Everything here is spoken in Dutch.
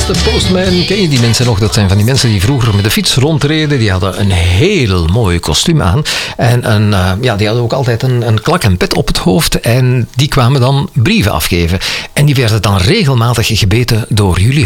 de Postman. Ken je die mensen nog? Dat zijn van die mensen die vroeger met de fiets rondreden. Die hadden een heel mooi kostuum aan. En die hadden ook altijd een klak en pet op het hoofd. En die kwamen dan brieven afgeven. En die werden dan regelmatig gebeten door Juliana.